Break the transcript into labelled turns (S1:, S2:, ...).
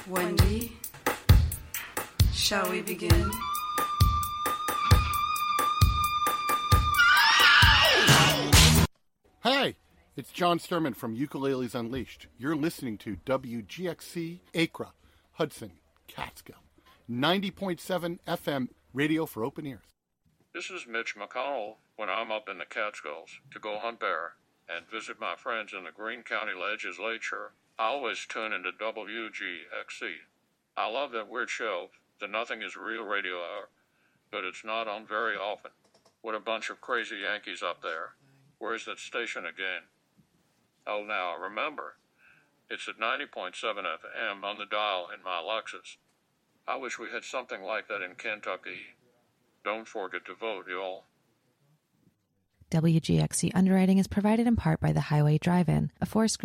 S1: Wendy, shall we begin?
S2: Hi, it's John Sturman from Ukuleles Unleashed. You're listening to WGXC Acra, Hudson, Catskill, 90.7 FM radio for open ears.
S3: This is Mitch McConnell when I'm up in the Catskills to go hunt bear and visit my friends in the Greene County Legislature. I always tune into WGXC. I love that weird show, the Nothing is Real radio hour, but it's not on very often. What a bunch of crazy Yankees up there. Where's that station again? Oh, now, remember, it's at 90.7 FM on the dial in my Lexus. I wish we had something like that in Kentucky. Don't forget to vote, y'all.
S4: WGXC underwriting is provided in part by the Highway Drive-In, a Forest Green